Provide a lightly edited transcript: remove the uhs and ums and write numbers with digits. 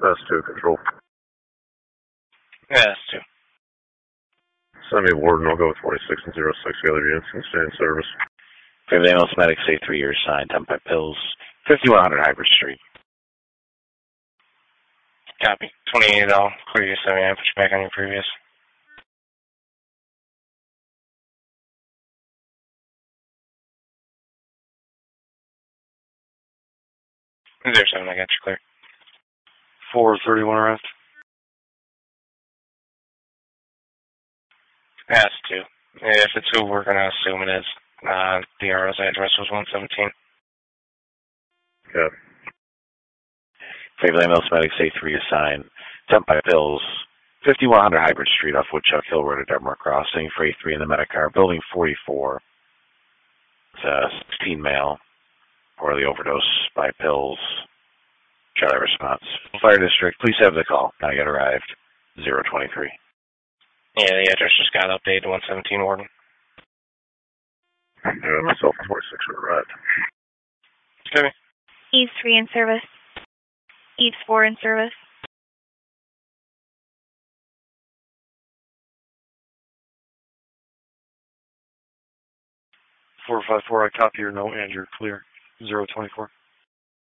That's 2, control. Yeah, that's 2. Send me Warden, I'll go with 46 and 06, the other units can stay in service. Favor the ambulance medic, say 3 years signed, 10 by pills, 5100 Hybrid Street. Copy. 28, I'll clear you 7, put you back on your previous. 07, I got you clear. 431 arrest. That's 2. If it's who we're going to assume it is. The RO's address was 117. Yeah. Favor the ambulance medic, say 3 years signed, 10 by pills, 5100 Hybrid Street off Woodchuck Hill Road at Detmar Crossing for A3 in the Medicar, building 44. It's a 16 male, poorly overdose by pills. Charlie response. Fire district, please have the call. Now get arrived. 023. Yeah, the address just got updated to 117 Warden. Yeah, myself and 46 are arrived. Okay. Eves 3 in service. Eves 4 in service. 454, I copy your note and you're clear. 024.